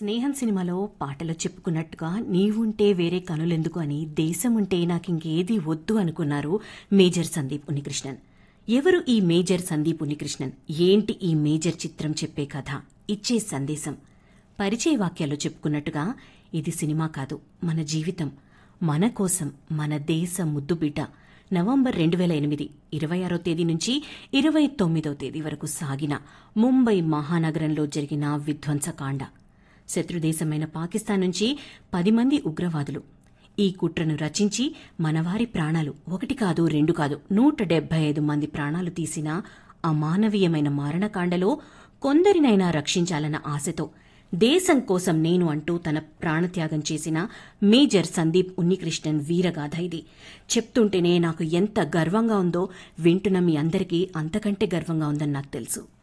స్నేహం సినిమాలో పాటలో చెప్పుకున్నట్టుగా నీవుంటే వేరే కనులెందుకు అని దేశముంటే నాకింకేదీ వద్దు అనుకున్నారు మేజర్ సందీప్ ఉన్నికృష్ణన్. ఎవరు ఈ మేజర్ సందీప్ ఉన్నికృష్ణన్? ఏంటి ఈ మేజర్ చిత్రం చెప్పే కథ, ఇచ్చే సందేశం? పరిచయ వాక్యాల్లో చెప్పుకున్నట్టుగా ఇది సినిమా కాదు, మన జీవితం, మన కోసం, మన దేశ ముద్దుబిడ్డ. నవంబర్ 2008 26వ తేదీ నుంచి 29వ తేదీ వరకు సాగిన ముంబై మహానగరంలో జరిగిన విధ్వంసకాండ. శత్రుదేశమైన పాకిస్తాన్ నుంచి 10 మంది ఉగ్రవాదులు ఈ కుట్రను రచించి మనవారి ప్రాణాలు, ఒకటి కాదు రెండు కాదు 175 మంది ప్రాణాలు తీసిన అమానవీయమైన మారణకాండలో కొందరినైనా రక్షించాలన్న ఆశతో దేశం కోసం నేను అంటూ తన ప్రాణత్యాగం చేసిన మేజర్ సందీప్ ఉన్నికృష్ణన్ వీరగాథ ఇది. చెప్తుంటేనే నాకు ఎంత గర్వంగా ఉందో వింటున్న మీ అందరికీ అంతకంటే గర్వంగా ఉందని నాకు తెలుసు.